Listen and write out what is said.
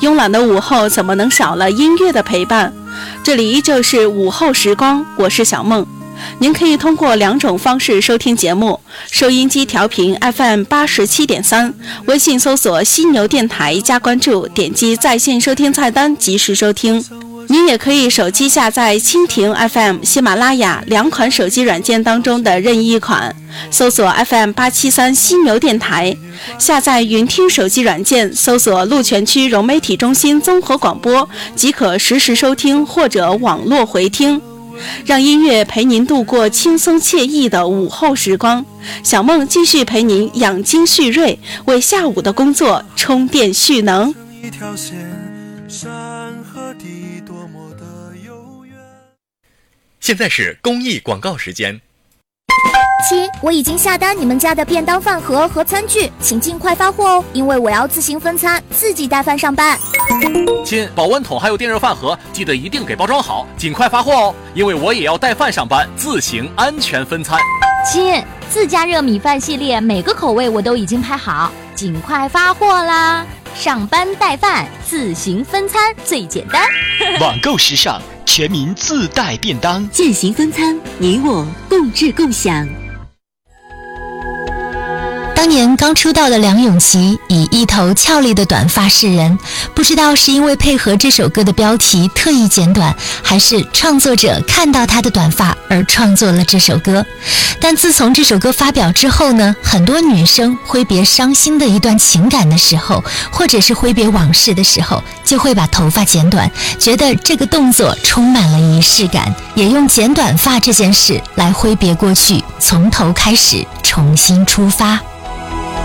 慵懒的午后怎么能少了音乐的陪伴？这里依旧是午后时光，我是小梦。您可以通过2种方式收听节目：收音机调频 FM87.3， 微信搜索犀牛电台加关注，点击在线收听菜单及时收听。您也可以手机下载蜻蜓 FM、喜马拉雅2款手机软件当中的任意一款，搜索 FM873 犀牛电台，下载云听手机软件，搜索鹿泉区融媒体中心综合广播，即可实时收听或者网络回听。让音乐陪您度过轻松惬意的午后时光，小梦继续陪您养精蓄锐，为下午的工作充电蓄能。一条线，山和地多么的悠远。现在是公益广告时间。 亲，我已经下单你们家的便当饭盒和餐具，请尽快发货哦，因为我要自行分餐，自己带饭上班。 亲，保温桶还有电热饭盒，记得一定给包装好，尽快发货哦，因为我也要带饭上班，自行安全分餐。 亲，自家热米饭系列每个口味我都已经拍好，尽快发货啦！上班带饭，自行分餐最简单。 网购时尚，全民自带便当， 践行分餐，你我共治共享。 当年刚出道的梁咏琪以一头俏丽的短发示人，不知道是因为配合这首歌的标题特意剪短，还是创作者看到她的短发而创作了这首歌。但自从这首歌发表之后呢，很多女生挥别伤心的一段情感的时候，或者是挥别往事的时候，就会把头发剪短，觉得这个动作充满了仪式感，也用剪短发这件事来挥别过去，从头开始，重新出发。